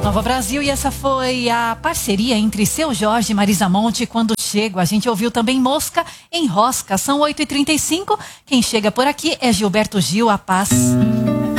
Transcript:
Nova Brasil, e essa foi a parceria entre Seu Jorge e Marisa Monte. Quando chego, a gente ouviu também Mosca em Rosca. São 8h35. Quem chega por aqui é Gilberto Gil, a paz.